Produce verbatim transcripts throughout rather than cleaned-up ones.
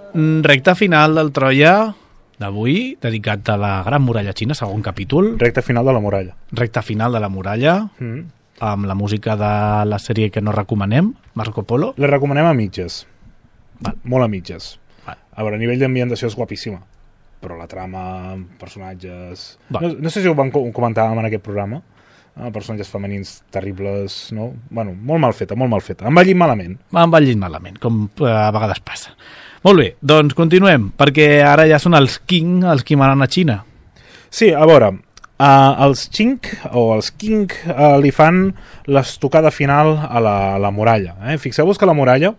Recta final del Troia d'avui, dedicat a la Gran Muralla Xina, segon capítol. Recta final de la muralla. Recta final de la muralla, mm. amb la música de la sèrie que no recomanem, Marco Polo. La recomanem a mitges. Val. Molt a mitges. Val. A veure, a nivell d'ambientació és guapíssima, però la trama, personatges... No, no sé si ho vam comentàvem en aquest programa, eh, personatges femenins terribles, no? Bueno, molt mal feta, molt mal feta. Han envellit malament. Han envellit malament, com a vegades passa. Molt bé, doncs continuem, perquè ara ja són els Qing, els qui manen a Xina. Sí, a veure, uh, els Qing, o els Qing, uh, li fan l'estocada final a la, a la muralla. Eh? Fixeu-vos que la muralla,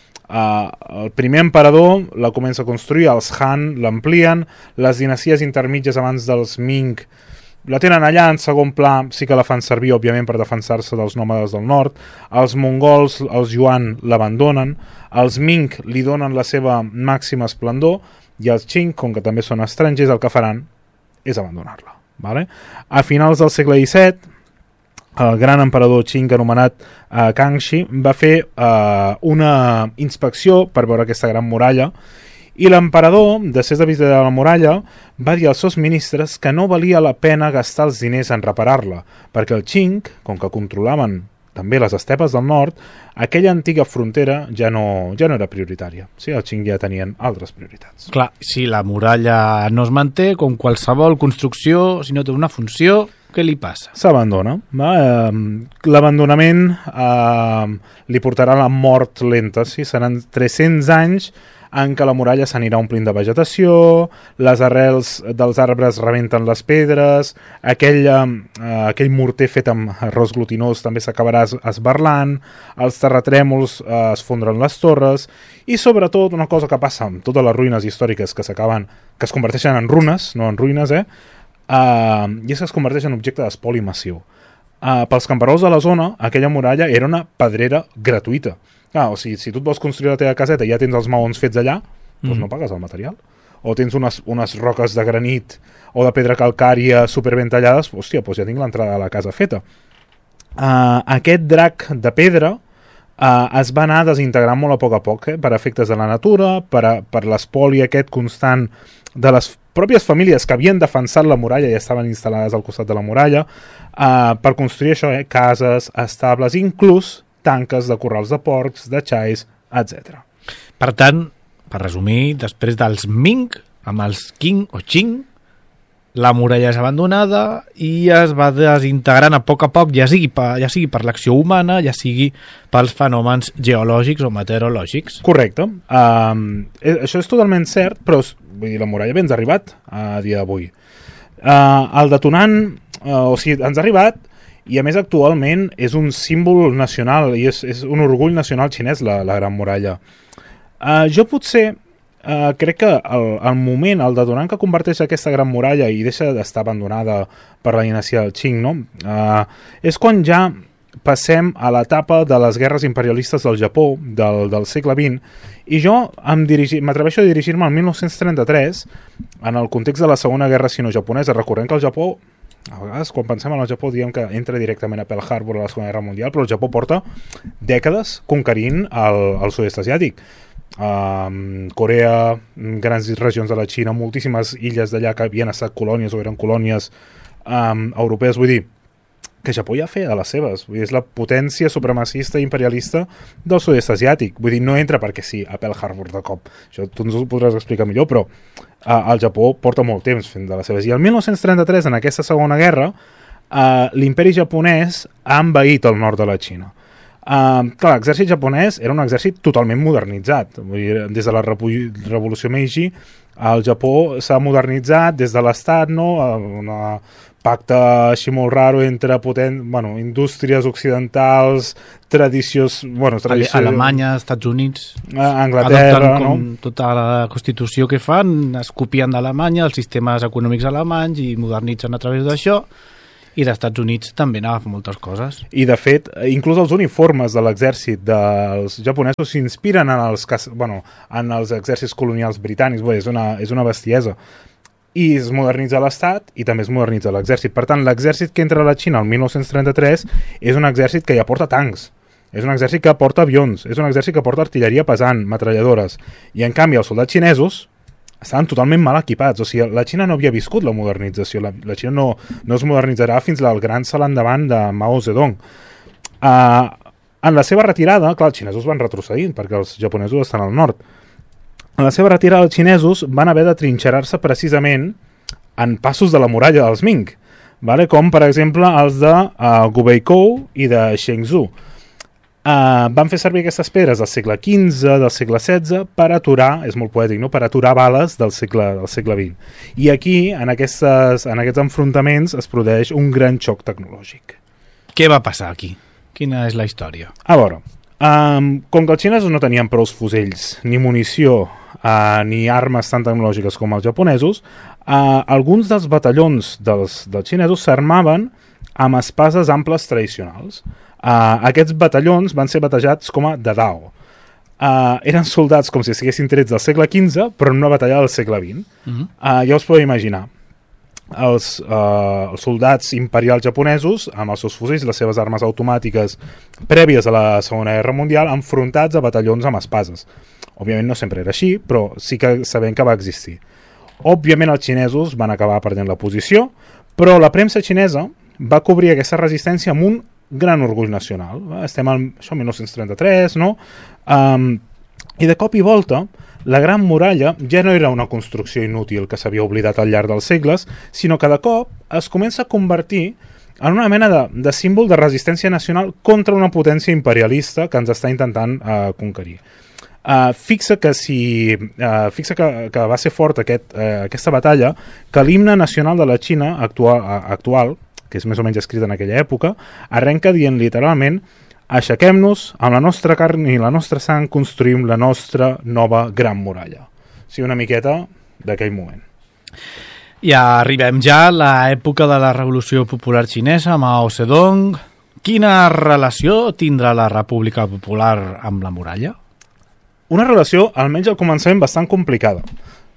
uh, el primer emperador la comença a construir, els Han l'amplien, les dinasties intermitges abans dels Ming la tenen allà, en segon pla sí que la fan servir, òbviament, per defensar-se dels nòmades del nord. Els mongols, els Yuan, l'abandonen. Els Ming li donen la seva màxima esplendor i els Qing, com que també són estrangers, el que faran és abandonar-la. Vale? A finals del segle disset, el gran emperador Qing anomenat uh, Kangxi va fer uh, una inspecció per veure aquesta gran muralla. I l'emperador, després de visitar la muralla, va dir als seus ministres que no valia la pena gastar els diners en reparar-la, perquè el Qing, com que controlaven també les estepes del nord, aquella antiga frontera ja no, ja no era prioritària. Sí, el Qing ja tenien altres prioritats. Clar, si la muralla no es manté, com qualsevol construcció, si no té una funció, què li passa? S'abandona. L'abandonament eh, li portarà la mort lenta. Sí? Seran tres-cents anys en què la muralla s'anirà omplint de vegetació, les arrels dels arbres rebenten les pedres, aquell, eh, aquell morter fet amb arròs glutinós també s'acabarà esberlant, els terratrèmols eh, es fondren les torres, i sobretot una cosa que passa amb totes les ruïnes històriques que s'acaben, que es converteixen en runes, no en ruïnes, eh? Uh, i és que es converteix en objecte d'espoli massiu. Uh, pels camperols de la zona, aquella muralla era una pedrera gratuïta. Ah, o sigui, si tu et vols construir la teva caseta i ja tens els maons fets allà, doncs mm. no pagues el material. O tens unes, unes roques de granit o de pedra calcària superben tallades, hòstia, doncs ja tinc l'entrada a la casa feta. Uh, aquest drac de pedra uh, es va anar desintegrant molt a poc a poc, eh, per efectes de la natura, per, a, per l'espoli aquest constant de les pròpies famílies que havien defensat la muralla i estaven instal·lades al costat de la muralla, uh, per construir això, eh, cases, estables, inclús tanques de corrals de porcs, de xais, etcètera. Per tant, per resumir, després dels Ming, amb els Qing o Qing, la muralla és abandonada i es va desintegrant a poc a poc, ja sigui per, ja sigui per l'acció humana, ja sigui pels fenòmens geològics o meteorològics. Correcte. Um, eh, això és totalment cert, però vull dir, la muralla bé ens ha arribat a dia d'avui. Uh, el detonant, uh, o sigui, ens ha arribat, i a més actualment és un símbol nacional i és, és un orgull nacional xinès la, la Gran Muralla. Uh, jo potser uh, crec que el, el moment, el detonant que converteix aquesta Gran Muralla i deixa d'estar abandonada per la dinastia del Qing, no? uh, és quan ja passem a l'etapa de les guerres imperialistes del Japó del, del segle vint, i jo m'atreveixo a dirigir-me al mil nou-cents trenta-tres en el context de la Segona Guerra Sino-Japonesa. Recordem que el Japó, a vegades quan pensem en el Japó diem que entra directament a Pearl Harbor a la Segona Guerra Mundial, però el Japó porta dècades conquerint el, el sud-est asiàtic. Um, Corea, grans regions de la Xina, moltíssimes illes d'allà que havien estat colònies o eren colònies um, europees. Vull dir que Japó ja feia de les seves. Vull dir, és la potència supremacista i imperialista del sud-est asiàtic. Vull dir, no entra perquè sí a Pearl Harbor de cop. Això tu ens ho podràs explicar millor, però uh, el Japó porta molt temps fent de les seves. I el mil nou-cents trenta-tres, en aquesta segona guerra, uh, l'imperi japonès ha envaït el nord de la Xina. Uh, clar, l'exèrcit japonès era un exèrcit totalment modernitzat. Vull dir, des de la revolució Meiji, el Japó s'ha modernitzat des de l'estat, no? Una pacte així molt raro entre potent, bueno, indústries occidentals, tradicions... Bueno, tradicions Alemanya, Estats Units... Anglaterra, no? Tota la constitució que fan, es copien d'Alemanya, els sistemes econòmics alemanys i modernitzen a través d'això, i dels Estats Units també n'agafen moltes coses. I, de fet, inclús els uniformes de l'exèrcit dels japonesos s'inspiren en els, bueno, en els exèrcits colonials britànics. Bé, és una, és una bestiesa. I es modernitza l'Estat i també es modernitza l'exèrcit. Per tant, l'exèrcit que entra a la Xina el mil nou-cents trenta-tres és un exèrcit que ja porta tancs. és un exèrcit que porta avions, és un exèrcit que porta artilleria pesant, metralladores, i en canvi els soldats xinesos estaven totalment mal equipats. O sigui, la Xina no havia viscut la modernització, la, la Xina no, no es modernitzarà fins al gran salt endavant de Mao Zedong. Uh, en la seva retirada, clar, els xinesos van retrocedint perquè els japonesos estan al nord. En la seva retirada, els xinesos van haver de trinxerar-se precisament en passos de la muralla dels Ming, vale? Com per exemple els de uh, Gubeikou i de Shenzhou. Uh, van fer servir aquestes pedres del segle quinze, del segle setze, per aturar, és molt poètic, no? Per aturar bales del segle, del segle vint. I aquí, en, aquestes, en aquests enfrontaments, es produeix un gran xoc tecnològic. Què va passar aquí? Quina és la història? A veure, um, com que els xinesos no tenien prou fusells, ni munició, uh, ni armes tan tecnològiques com els japonesos, uh, alguns dels batallons dels, dels xinesos s'armaven amb espases amples tradicionals. Uh, aquests batallons van ser batejats com a Dadao. Uh, eren soldats com si estiguessin trets del segle quinze, però en una batalla del segle vint. Uh-huh. Uh, ja us podeu imaginar. Els, uh, els soldats imperials japonesos, amb els seus fusells, les seves armes automàtiques prèvies a la Segona Guerra Mundial, enfrontats a batallons amb espases. Òbviament no sempre era així, però sí que sabem que va existir. Òbviament els xinesos van acabar perdent la posició, però la premsa xinesa va cobrir aquesta resistència amb un gran orgull nacional. Estem al això, mil nou-cents trenta-tres, no? Um, I de cop i volta, la Gran Muralla ja no era una construcció inútil que s'havia oblidat al llarg dels segles, sinó que de cop es comença a convertir en una mena de, de símbol de resistència nacional contra una potència imperialista que ens està intentant uh, conquerir. Uh, fixa que si uh, fixa que, que va ser fort aquest, uh, aquesta batalla, que l'himne nacional de la Xina actual, uh, actual que és més o menys escrit en aquella època, arrenca dient literalment: aixequem-nos, amb la nostra carn i la nostra sang construïm la nostra nova Gran Muralla. O sigui, una miqueta d'aquell moment. Ja arribem ja a l'època de la Revolució Popular Xinesa, Mao Zedong. Quina relació tindrà la República Popular amb la muralla? Una relació, almenys al començament, bastant complicada.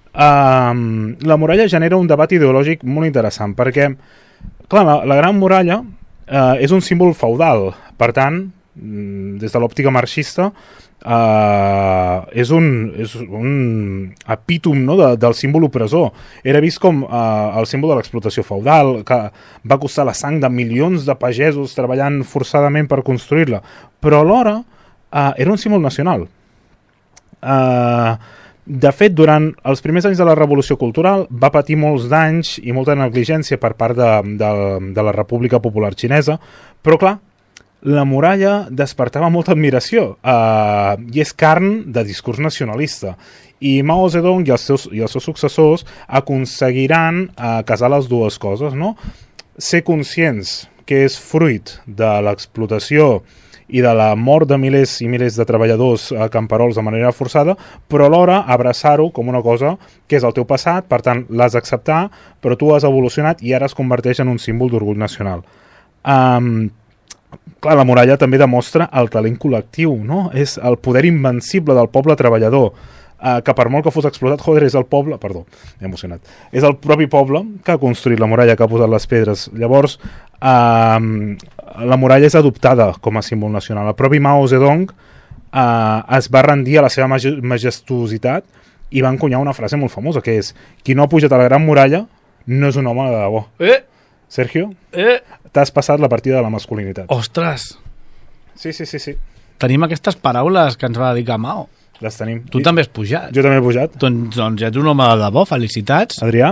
Um, la muralla genera un debat ideològic molt interessant, perquè clar, la, la Gran Muralla eh, és un símbol feudal, per tant, des de l'òptica marxista, eh, és, un, és un epítom, no, de, del símbol opressor. Era vist com eh, el símbol de l'explotació feudal, que va costar la sang de milions de pagesos treballant forçadament per construir-la, però alhora eh, era un símbol nacional. Eh... De fet, durant els primers anys de la Revolució Cultural va patir molts danys i molta negligència per part de, de, de la República Popular Xinesa, però clar, la muralla despertava molta admiració eh, i és carn de discurs nacionalista. I Mao Zedong i els seus, i els seus successors aconseguiran eh, casar les dues coses, no? Ser conscients que és fruit de l'explotació i de la mort de milers i milers de treballadors a camperols de manera forçada, però alhora abraçar-ho com una cosa que és el teu passat, per tant l'has d'acceptar, però tu has evolucionat i ara es converteix en un símbol d'orgull nacional. Um, clar, la muralla també demostra el talent col·lectiu, no? És el poder invencible del poble treballador, uh, que per molt que fos explotat, joder, és el poble, perdó, m'he emocionat, és el propi poble que ha construït la muralla, que ha posat les pedres. Llavors, uh, la muralla és adoptada com a símbol nacional. El propi Mao Zedong uh, es va rendir a la seva majestuositat i va encunyar una frase molt famosa, que és: qui no ha pujat a la Gran Muralla no és un home de debò. Eh? Sergio, eh? t'has passat la partida de la masculinitat. Ostres! Sí, sí, sí, sí. Tenim aquestes paraules que ens va dedicar Mao. Les tenim. Tu I... també has pujat. Jo també he pujat. Doncs, doncs ja ets un home de debò, felicitats. Adrià?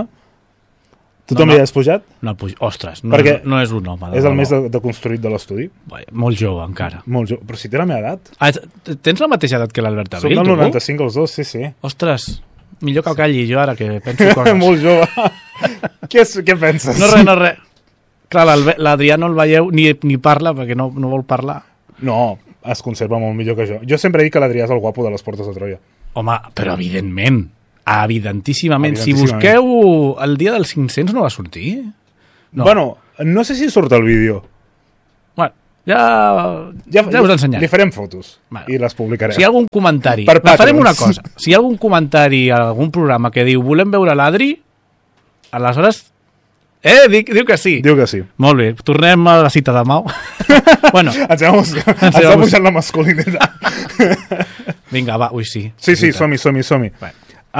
Tu no, també no. has pujat? No, puj... Ostres, no, Perquè no, no és un home. És el més de, de construït de l'estudi. Molt jove, encara. Molt jove, però si té la meva edat. Ah, tens la mateixa edat que l'Albert Abril, tu? Som del tu? noranta-cinc els dos, sí, sí. Ostres, millor que el calli jo ara, que penso coses. Molt jove. què, és, què penses? No res, no res. Clar, l'Adrià no el veieu ni, ni parla, perquè no, no vol parlar. No, es conserva molt millor que jo. Jo sempre dic que l'Adrià és el guapo de les portes de Troia. Home, però evidentment. Evidentíssimament. Evidentíssimament. Si busqueu el dia dels cinc-cents no va sortir. No. Bueno, no sé si surt el vídeo. Bueno, ja, ja, ja us ensenyaré. Li farem fotos bueno, i les publicarem. Si hi ha algun comentari, per farem una cosa. Si hi ha algun comentari a algun programa que diu volem veure l'Adri, aleshores Eh, dic, diu que sí. Diu que sí. Molt bé, tornem a la cita de Mao. bueno, Ens hem, ens hem hem pujat la masculinitat. Vinga, va, ui, sí. Sí, sí, som-hi, som-hi, som-hi. Bueno.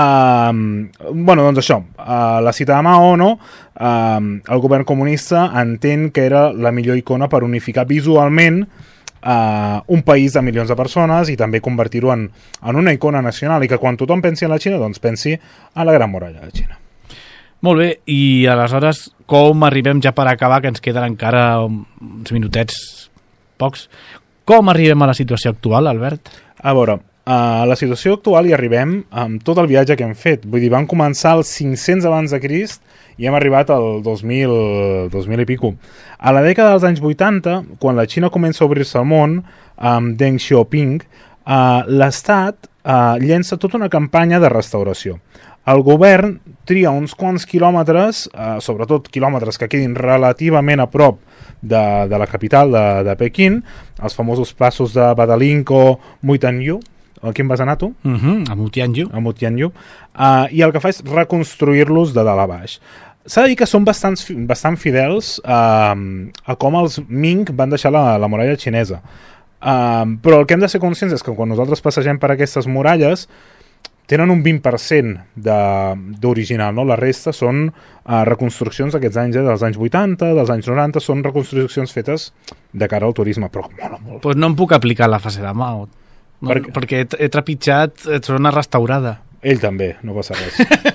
Uh, bueno, doncs això, uh, la cita de Mao, no? Uh, el govern comunista entén que era la millor icona per unificar visualment uh, un país de milions de persones i també convertir-ho en, en una icona nacional i que quan tothom pensi en la Xina, doncs pensi a la Gran Muralla de Xina. Molt bé, i aleshores com arribem ja per acabar, que ens queden encara uns minutets pocs, com arribem a la situació actual, Albert? A veure, a la situació actual hi arribem amb tot el viatge que hem fet. Vull dir, vam començar als cinc-cents abans de Crist i hem arribat al dos mil, dos mil i pico. A la dècada dels anys vuitanta, quan la Xina comença a obrir-se al món, amb Deng Xiaoping, uh, l'Estat uh, llença tota una campanya de restauració. El govern tria uns quants quilòmetres, eh, sobretot quilòmetres que quedin relativament a prop de, de la capital de, de Pequín, els famosos passos de Badalinko, Muitanyu, a quin vas anar tu? Uh -huh, a Mutianyu. A Mutianyu. Uh, I el que fa és reconstruir-los de dalt a baix. S'ha de dir que són bastant, bastant fidels uh, a com els Ming van deixar la, la muralla xinesa. Uh, però el que hem de ser conscients és que quan nosaltres passegem per aquestes muralles tenen un vint per cent d'original, no? La resta són uh, reconstruccions d'aquests anys, eh, dels anys vuitanta, dels anys noranta, són reconstruccions fetes de cara al turisme, però mola molt. Pues no em puc aplicar la fase de Mao, no, per... perquè he, he trepitjat zona restaurada. Ell també, no passa res.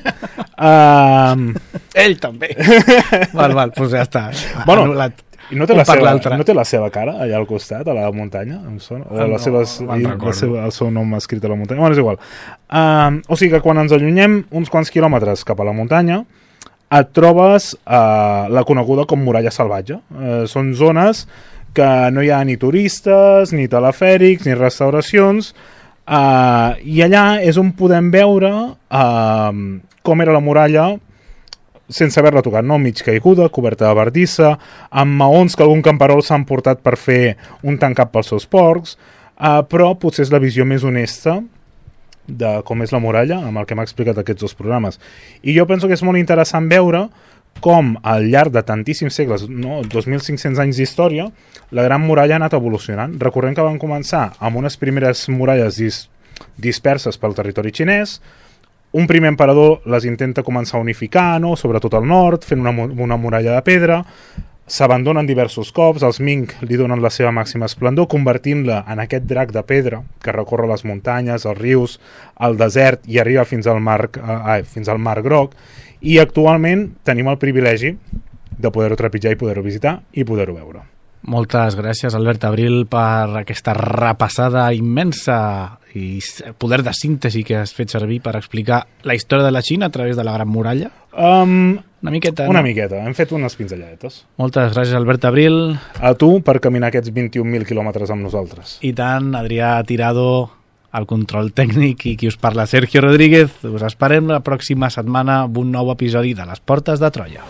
uh... Ell també. val, val, doncs ja està. Bueno, anul·lat. I no té, la seva, no té la seva cara allà al costat, a la muntanya? Em sona? O ah, les seves, no, i, la seva, el seu nom escrit a la muntanya? Bueno, és igual. Uh, o sigui que quan ens allunyem uns quants quilòmetres cap a la muntanya, et trobes uh, la coneguda com muralla salvatge. Uh, són zones que no hi ha ni turistes, ni telefèrics, ni restauracions, uh, i allà és on podem veure uh, com era la muralla sense haver-la tocat, no? Mig caiguda, coberta de bardissa, amb maons que algun camperol s'han portat per fer un tancat pels seus porcs, uh, però potser és la visió més honesta de com és la muralla, amb el que m'ha explicat aquests dos programes. I jo penso que és molt interessant veure com al llarg de tantíssims segles, no, dos mil cinc-cents anys d'història, la Gran Muralla ha anat evolucionant. Recordem que van començar amb unes primeres muralles dis disperses pel territori xinès, un primer emperador les intenta començar a unificar, no? Sobretot al nord, fent una, una muralla de pedra, s'abandonen diversos cops, els Ming li donen la seva màxima esplendor, convertint-la en aquest drac de pedra que recorre les muntanyes, els rius, el desert i arriba fins al mar, eh, fins al mar Groc, i actualment tenim el privilegi de poder-ho trepitjar i poder-ho visitar i poder-ho veure. Moltes gràcies, Albert Abril, per aquesta repassada immensa i poder de síntesi que has fet servir per explicar la història de la Xina a través de la Gran Muralla. Um, una miqueta, Una no? miqueta, hem fet unes pinzelladetes. Moltes gràcies, Albert Abril. A tu per caminar aquests vint-i-un mil quilòmetres amb nosaltres. I tant, Adrià Tirado, al control tècnic, i qui us parla, Sergio Rodríguez. Us esperem la pròxima setmana amb un nou episodi de Les Portes de Troia.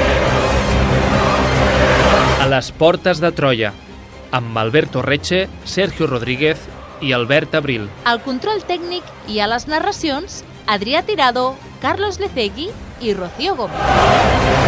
A les Portes de Troia, amb Alberto Reche, Sergio Rodríguez i Albert Abril. Al control tècnic i a les narracions, Adrià Tirado, Carlos Lecegui i Rocío Gómez.